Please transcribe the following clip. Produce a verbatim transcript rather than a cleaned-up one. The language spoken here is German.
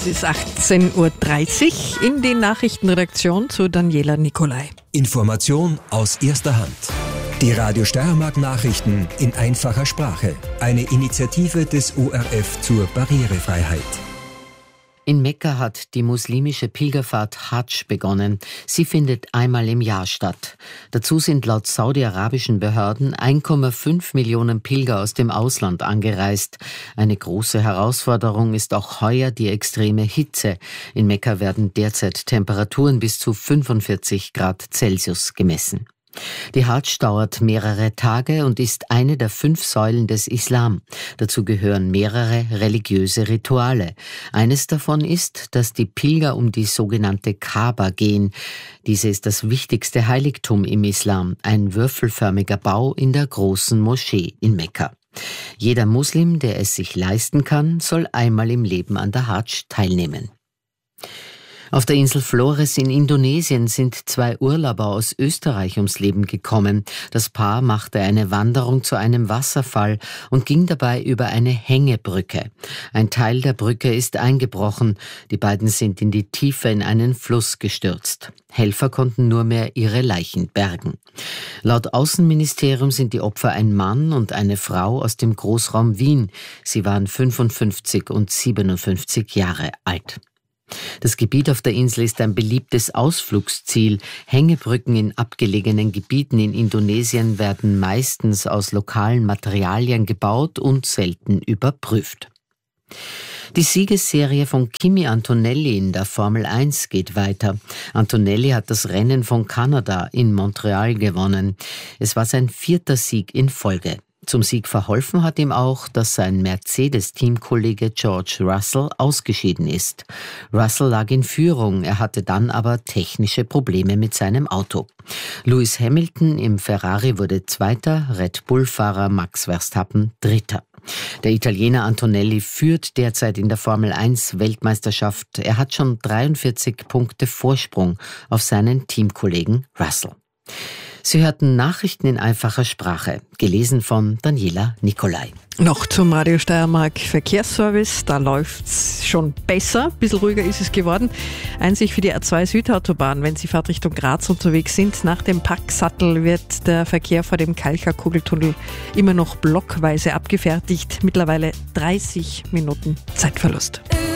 ist achtzehn Uhr dreißig in die Nachrichtenredaktion zu Daniela Nicolai. Information aus erster Hand. Die Radio Steiermark Nachrichten in einfacher Sprache. Eine Initiative des O R F zur Barrierefreiheit. In Mekka hat die muslimische Pilgerfahrt Hadsch begonnen. Sie findet einmal im Jahr statt. Dazu sind laut saudi-arabischen Behörden eins Komma fünf Millionen Pilger aus dem Ausland angereist. Eine große Herausforderung ist auch heuer die extreme Hitze. In Mekka werden derzeit Temperaturen bis zu fünfundvierzig Grad Celsius gemessen. Die Hadsch dauert mehrere Tage und ist eine der fünf Säulen des Islam. Dazu gehören mehrere religiöse Rituale. Eines davon ist, dass die Pilger um die sogenannte Kaaba gehen. Diese ist das wichtigste Heiligtum im Islam, ein würfelförmiger Bau in der großen Moschee in Mekka. Jeder Muslim, der es sich leisten kann, soll einmal im Leben an der Hadsch teilnehmen. Auf der Insel Flores in Indonesien sind zwei Urlauber aus Österreich ums Leben gekommen. Das Paar machte eine Wanderung zu einem Wasserfall und ging dabei über eine Hängebrücke. Ein Teil der Brücke ist eingebrochen. Die beiden sind in die Tiefe in einen Fluss gestürzt. Helfer konnten nur mehr ihre Leichen bergen. Laut Außenministerium sind die Opfer ein Mann und eine Frau aus dem Großraum Wien. Sie waren fünfundfünfzig und siebenundfünfzig Jahre alt. Das Gebiet auf der Insel ist ein beliebtes Ausflugsziel. Hängebrücken in abgelegenen Gebieten in Indonesien werden meistens aus lokalen Materialien gebaut und selten überprüft. Die Siegesserie von Kimi Antonelli in der Formel eins geht weiter. Antonelli hat das Rennen von Kanada in Montreal gewonnen. Es war sein vierter Sieg in Folge. Zum Sieg verholfen hat ihm auch, dass sein Mercedes-Teamkollege George Russell ausgeschieden ist. Russell lag in Führung, er hatte dann aber technische Probleme mit seinem Auto. Lewis Hamilton im Ferrari wurde Zweiter, Red Bull-Fahrer Max Verstappen Dritter. Der Italiener Antonelli führt derzeit in der Formel eins Weltmeisterschaft. Er hat schon dreiundvierzig Punkte Vorsprung auf seinen Teamkollegen Russell. Sie hörten Nachrichten in einfacher Sprache, gelesen von Daniela Nicolai. Noch zum Radio Steiermark Verkehrsservice, da läuft's schon besser, ein bisschen ruhiger ist es geworden. Einzig für die A zwei Südautobahn, wenn Sie Fahrt Richtung Graz unterwegs sind. Nach dem Packsattel wird der Verkehr vor dem Kalcher Kugeltunnel immer noch blockweise abgefertigt. Mittlerweile dreißig Minuten Zeitverlust.